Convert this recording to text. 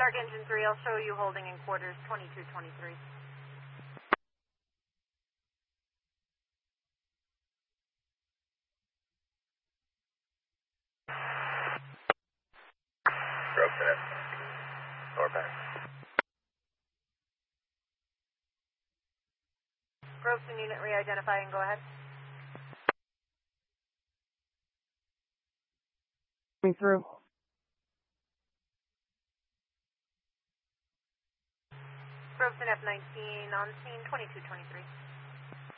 Dark Engine 3, I'll show you holding in quarters 2223. Groveton F. Northbound. Groveton unit re-identify and go ahead. Coming through. Groveton F-19 on scene 2223.